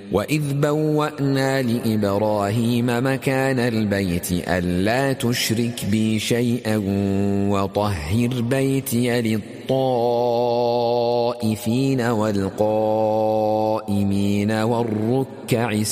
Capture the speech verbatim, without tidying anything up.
وإذ بوأنا لإبراهيم مكان البيت ألا تشرك بي شيئا وطهر بيتي للطائفين والقائمين والركع السجود